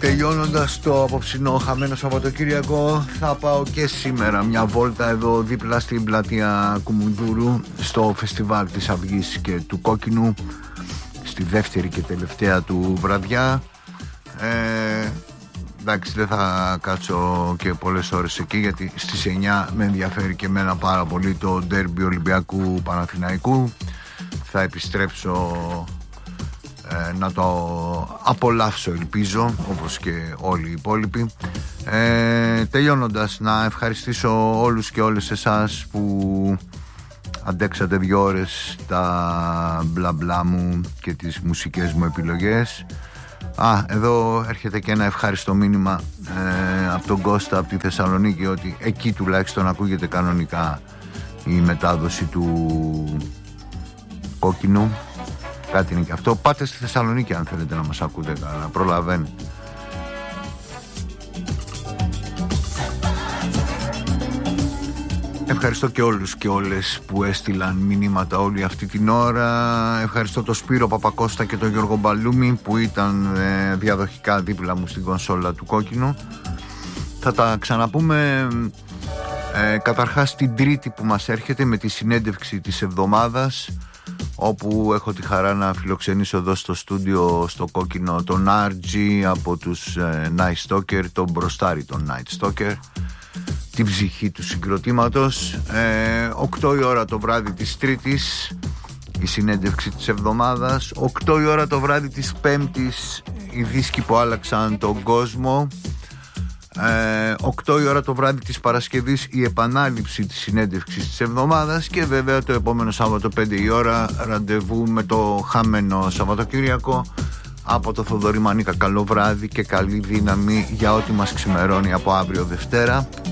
Τελειώνοντας το απόψινό χαμένο Σαββατοκύριακο, θα πάω και σήμερα μια βόλτα εδώ δίπλα στην πλατεία Κουμουντούρου, στο φεστιβάλ της Αυγής και του Κόκκινου, στη δεύτερη και τελευταία του βραδιά. Εντάξει, δεν θα κάτσω και πολλές ώρες εκεί, γιατί στις 9 με ενδιαφέρει και εμένα πάρα πολύ το ντέρμπι Ολυμπιακού Παναθηναϊκού. Θα επιστρέψω να το απολαύσω, ελπίζω, όπως και όλοι οι υπόλοιποι. Τελειώνοντας, να ευχαριστήσω όλους και όλες εσάς που αντέξατε 2 ώρες τα μπλα μπλα μου και τις μουσικές μου επιλογές. Εδώ έρχεται και ένα ευχάριστο μήνυμα από τον Κώστα από τη Θεσσαλονίκη, ότι εκεί τουλάχιστον ακούγεται κανονικά η μετάδοση του Κόκκινου. Κάτι είναι και αυτό. Πάτε στη Θεσσαλονίκη αν θέλετε να μας ακούτε καλά, προλαβαίνετε. Ευχαριστώ και όλους και όλες που έστειλαν μηνύματα όλη αυτή την ώρα. Ευχαριστώ τον Σπύρο Παπακώστα και τον Γιώργο Μπαλούμη που ήταν διαδοχικά δίπλα μου στην κονσόλα του Κόκκινου. Θα τα ξαναπούμε καταρχάς την Τρίτη που μας έρχεται, με τη συνέντευξη της εβδομάδας, όπου έχω τη χαρά να φιλοξενήσω εδώ στο στούντιο στο Κόκκινο τον RG από τους Night Stalker, τον μπροστάρι των Night Stalker, την ψυχή του συγκροτήματος. 8 η ώρα το βράδυ της Τρίτης η συνέντευξη της εβδομάδας, 8 η ώρα το βράδυ της Πέμπτης οι δίσκοι που άλλαξαν τον κόσμο, 8 η ώρα το βράδυ της Παρασκευής η επανάληψη της συνέντευξης της εβδομάδας, και βέβαια το επόμενο Σάββατο 5 η ώρα ραντεβού με το χαμένο Σαββατοκύριακο. Από το Θοδωρή Μανίκα, καλό βράδυ και καλή δύναμη για ό,τι μας ξημερώνει από αύριο Δευτέρα.